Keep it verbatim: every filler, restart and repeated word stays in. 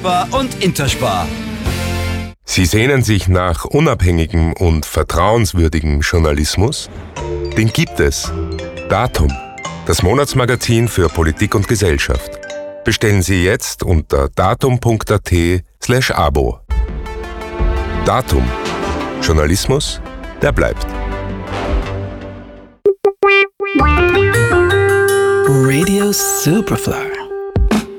und Interspar. Sie sehnen sich nach unabhängigem und vertrauenswürdigem Journalismus? Den gibt es. Datum, das Monatsmagazin für Politik und Gesellschaft. Bestellen Sie jetzt unter datum.at slash abo. Datum. Journalismus, der bleibt. Radio Superfly.